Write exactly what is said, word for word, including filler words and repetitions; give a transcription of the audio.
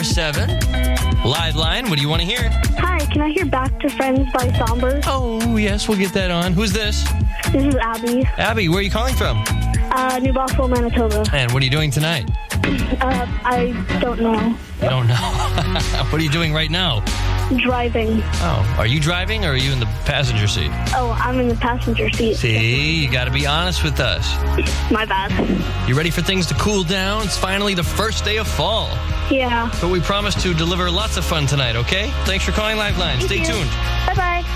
four seven. Live line, what do you want to hear? Hi, can I hear Back to Friends by Somber? Oh, yes, we'll get that on. Who's this? This is Abby. Abby, where are you calling from? Uh, New Buffalo, Manitoba. And what are you doing tonight? Uh, I don't know. I don't know. What are you doing right now? Driving. Oh, are you driving or are you in the passenger seat? Oh, I'm in the passenger seat. See, you got to be honest with us. My bad. You ready for things to cool down? It's finally the first day of fall. Yeah. But we promise to deliver lots of fun tonight, okay? Thanks for calling Liveline. Stay tuned. Bye-bye.